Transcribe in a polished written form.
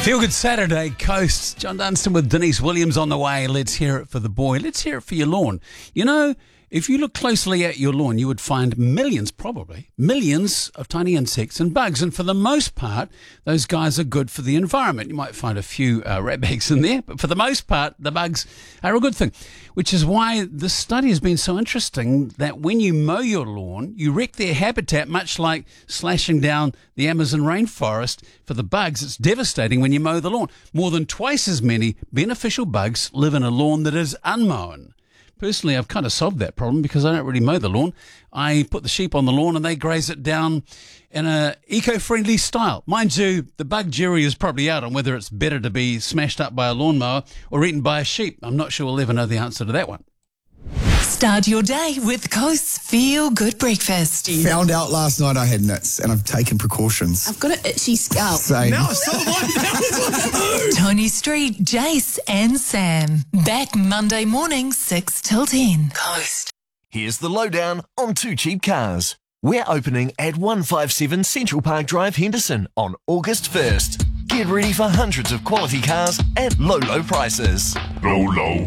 Feel Good Saturday, Coast. John Dunstan with Denise Williams on the way. Let's hear it for the boy. Let's hear it for your lawn. You know, if you look closely at your lawn, you would find millions of tiny insects and bugs. And for the most part, those guys are good for the environment. You might find a few rat bags in there, but for the most part, the bugs are a good thing, which is why this study has been so interesting that when you mow your lawn, you wreck their habitat, much like slashing down the Amazon rainforest. For the bugs, it's devastating when you mow the lawn. More than twice as many beneficial bugs live in a lawn that is unmown. Personally, I've kind of solved that problem because I don't really mow the lawn. I put the sheep on the lawn and they graze it down in an eco-friendly style. Mind you, the bug jury is probably out on whether it's better to be smashed up by a lawnmower or eaten by a sheep. I'm not sure we'll ever know the answer to that one. Start your day with Coast's Feel Good Breakfast. Found out last night I had nits and I've taken precautions. I've got an itchy scalp. Same. Now it's so Tony Street, Jace and Sam. Back Monday morning, 6 till 10. Coast. Here's the lowdown on Two Cheap Cars. We're opening at 157 Central Park Drive, Henderson on August 1st. Get ready for hundreds of quality cars at low prices. Low.